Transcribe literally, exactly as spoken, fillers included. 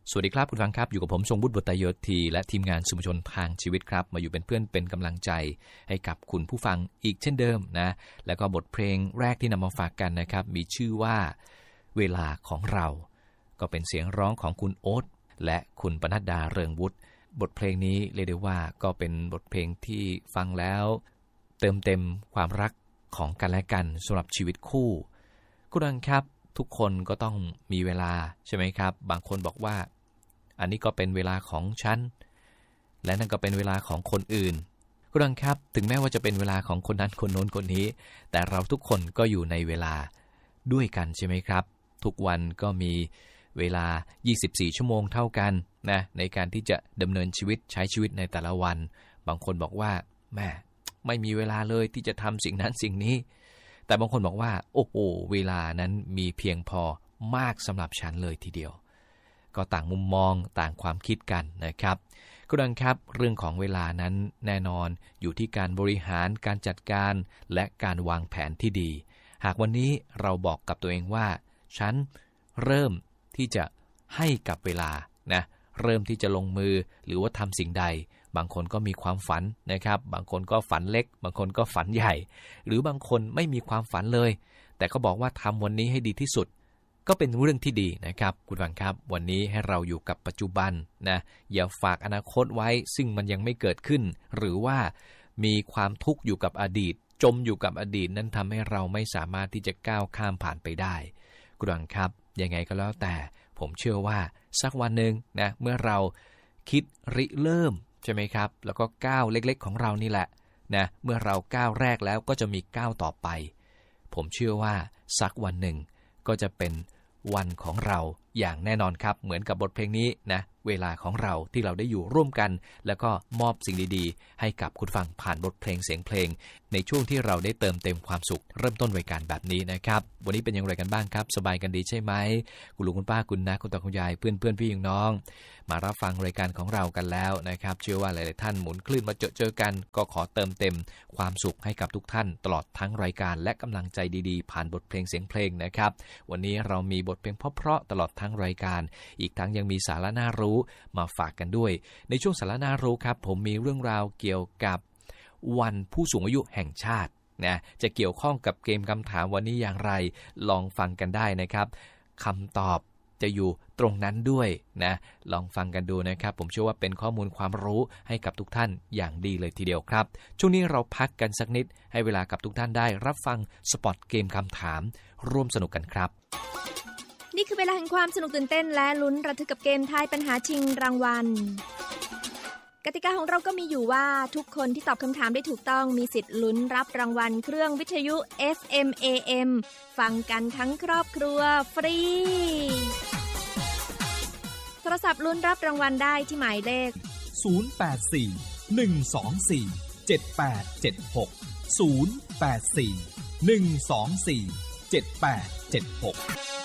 สวัสดีครับคุณฟังครับอยู่กับผมทรงวุฒิบุตรโยธีและทีมงานสุมชนทางชีวิตครับมาอยู่เป็นเพื่อนเป็นกำลังใจให้กับคุณผู้ฟังอีกเช่นเดิมนะแล้วก็บทเพลงแรกที่นำมาฝากกันนะครับมีชื่อว่าเวลาของเราก็เป็นเสียงร้องของคุณโอ๊ตและคุณปนัดดาเริงวุฒิบทเพลงนี้เรียกได้ว่าก็เป็นบทเพลงที่ฟังแล้วเติมเต็มความรักของกันและกันสำหรับชีวิตคู่คุณฟังครับทุกคนก็ต้องมีเวลาใช่ไหมครับบางคนบอกว่าอันนี้ก็เป็นเวลาของฉันและนั่นก็เป็นเวลาของคนอื่นคุณฟังครับถึงแม้ว่าจะเป็นเวลาของคนนั้นคนโน้นคนนี้แต่เราทุกคนก็อยู่ในเวลาด้วยกันใช่ไหมครับทุกวันก็มีเวลายี่สิบสี่ชั่วโมงเท่ากันนะในการที่จะดำเนินชีวิตใช้ชีวิตในแต่ละวันบางคนบอกว่าแม่ไม่มีเวลาเลยที่จะทำสิ่งนั้นสิ่งนี้แต่บางคนบอกว่าโอ้โหเวลานั้นมีเพียงพอมากสำหรับฉันเลยทีเดียวก็ต่างมุมมองต่างความคิดกันนะครับคุณผู้ฟังครับเรื่องของเวลานั้นแน่นอนอยู่ที่การบริหารการจัดการและการวางแผนที่ดีหากวันนี้เราบอกกับตัวเองว่าฉันเริ่มที่จะให้กับเวลานะเริ่มที่จะลงมือหรือว่าทำสิ่งใดบางคนก็มีความฝันนะครับบางคนก็ฝันเล็กบางคนก็ฝันใหญ่หรือบางคนไม่มีความฝันเลยแต่ก็บอกว่าทำวันนี้ให้ดีที่สุดก็เป็นเรื่องที่ดีนะครับคุณฟังครับวันนี้ให้เราอยู่กับปัจจุบันนะอย่าฝากอนาคตไว้ซึ่งมันยังไม่เกิดขึ้นหรือว่ามีความทุกข์อยู่กับอดีตจมอยู่กับอดีตนั้นทำให้เราไม่สามารถที่จะก้าวข้ามผ่านไปได้คุณฟังครับยังไงก็แล้วแต่ผมเชื่อว่าสักวันหนึ่งนะเมื่อเราคิดริเริ่มใช่ไหมครับแล้วก็ก้าวเล็กๆของเรานี่แหละนะเมื่อเราก้าวแรกแล้วก็จะมีก้าวต่อไปผมเชื่อว่าสักวันหนึ่งก็จะเป็นวันของเราอย่างแน่นอนครับเหมือนกับบทเพลงนี้นะเวลาของเราที่เราได้อยู่ร่วมกันแล้วก็มอบสิ่งดีๆให้กับคุณฟังผ่านบทเพลงเสียงเพลงในช่วงที่เราได้เติมเต็มความสุขเริ่มต้นรายการแบบนี้นะครับวันนี้เป็นอย่างไรกันบ้างครับสบายกันดีใช่ไหมคุณลุงคุณป้าคุณนะคุณตาคุณยายเพื่อนเพื่อนพี่น้องมารับฟังรายการของเรากันแล้วนะครับเชื่อว่าหลายๆท่านหมุนคลื่นมาเจอเจอกันก็ขอเติมเต็มความสุขให้กับทุกท่านตลอดทั้งรายการและกำลังใจดีๆผ่านบทเพลงเสียงเพลงนะครับวันนี้เรามีบทเพลงเพราะๆตลอดทั้งรายการอีกทั้งยังมีสาระน่ารู้มาฝากกันด้วยในช่วงสาระน่ารู้ครับผมมีเรื่องราวเกี่ยวกับวันผู้สูงอายุแห่งชาตินะจะเกี่ยวข้องกับเกมคำถามวันนี้อย่างไรลองฟังกันได้นะครับคำตอบจะอยู่ตรงนั้นด้วยนะลองฟังกันดูนะครับผมเชื่อว่าเป็นข้อมูลความรู้ให้กับทุกท่านอย่างดีเลยทีเดียวครับช่วงนี้เราพักกันสักนิดให้เวลากับทุกท่านได้รับฟังสปอตเกมคำถามร่วมสนุกกันครับนี่คือเวลาแห่งความสนุกตื่นเต้นและลุ้นระทึกกับเกมทายปัญหาชิงรางวัลกติกาของเราก็มีอยู่ว่าทุกคนที่ตอบคำถามได้ถูกต้องมีสิทธิ์ลุ้นรับรางวัลเครื่องวิทยุ เอฟ เอ็ม เอ เอ็ม ฟังกันทั้งครอบครัวฟรีโทรศัพท์ลุ้นรับรางวัลได้ที่หมายเลขศูนย์ แปด สี่ หนึ่ง สอง สี่ เจ็ด แปด เจ็ด หก ศูนย์ แปด สี่ หนึ่ง สอง สี่ เจ็ด แปด เจ็ด หก